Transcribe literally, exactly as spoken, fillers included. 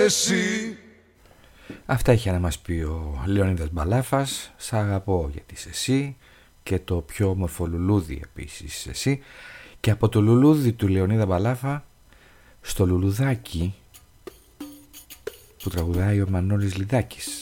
εσύ. Αυτά είχε να μας πει ο Λεωνίδας Μπαλάφας. Σ' αγαπώ γιατί είσαι εσύ. Και το πιο όμορφο λουλούδι επίσης εσύ. Και από το λουλούδι του Λεωνίδα Μπαλάφα στο λουλουδάκι που τραγουδάει ο Μανώλης Λιδάκης.